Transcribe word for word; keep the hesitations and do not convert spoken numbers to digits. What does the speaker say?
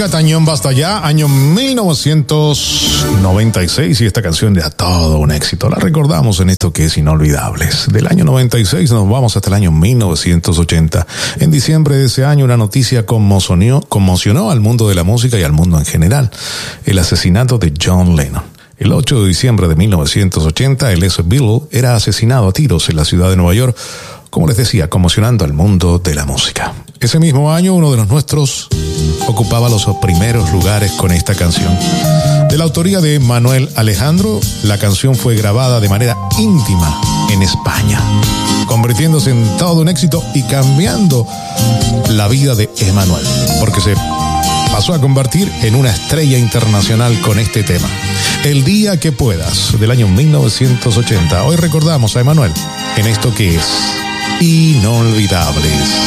Tañón Basta Ya, año mil novecientos noventa y seis, y esta canción de a todo un éxito. La recordamos en esto que es Inolvidables. Del año noventa y seis nos vamos hasta el año mil novecientos ochenta. En diciembre de ese año una noticia conmocionó, conmocionó al mundo de la música y al mundo en general. El asesinato de John Lennon. El ocho de diciembre de mil novecientos ochenta, el S. Bill era asesinado a tiros en la ciudad de Nueva York, como les decía, conmocionando al mundo de la música. Ese mismo año, uno de los nuestros ocupaba los primeros lugares con esta canción. De la autoría de Manuel Alejandro, la canción fue grabada de manera íntima en España, convirtiéndose en todo un éxito y cambiando la vida de Emanuel, porque se pasó a convertir en una estrella internacional con este tema. El día que puedas, del año mil novecientos ochenta. Hoy recordamos a Emanuel en esto que es Inolvidables.